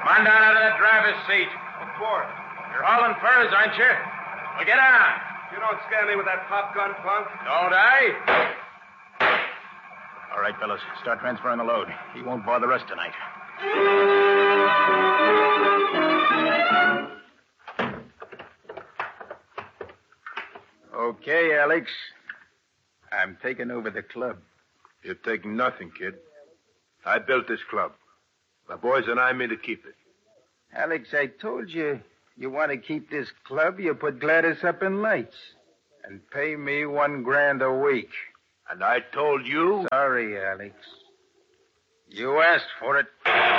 on down out of that driver's seat. What for? You're hauling furs, aren't you? Well, get on. You don't scare me with that pop gun, punk. Don't I? All right, fellas. Start transferring the load. He won't bother us tonight. Okay, Alex. I'm taking over the club. You're taking nothing, kid. I built this club. My boys and I mean to keep it. Alex, I told you want to keep this club, you put Gladys up in lights. And pay me $1,000 a week. And I told you... Sorry, Alex. You asked for it.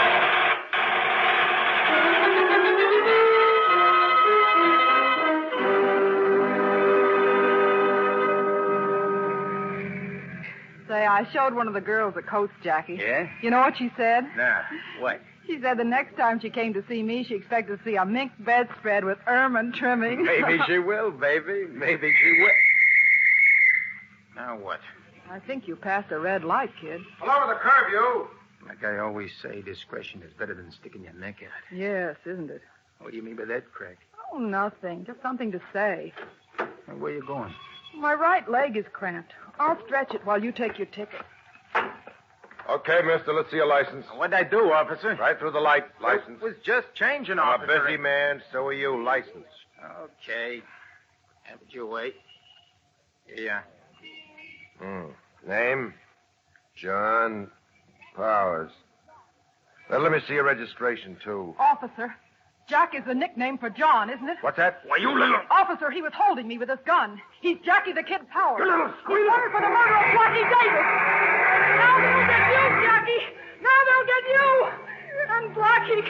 Say, I showed one of the girls the coats, Jackie. Yeah? You know what she said? Nah, what? She said the next time she came to see me, she expected to see a mink bedspread with ermine trimming. Maybe she will, baby. Maybe she will. Now what? I think you passed a red light, kid. Pull over the curb, you. Like I always say, discretion is better than sticking your neck out. Yes, isn't it? What do you mean by that, Craig? Oh, nothing. Just something to say. Well, where you going? My right leg is cramped. I'll stretch it while you take your ticket. Okay, mister, let's see your license. What'd I do, officer? Right through the light, license. It was just changing, I'm officer. a busy man, so are you. License. Okay. Have it your way. Here you are. Name? John Powers. Now, let me see your registration, too. Officer, Jack is the nickname for John, isn't it? What's that? Why, you little... Officer, he was holding me with his gun. He's Jackie the Kid Powers. You little He's wanted for the murder of Blackie Davis. Now they'll get you, Jackie. Now they'll get you. And Blackie.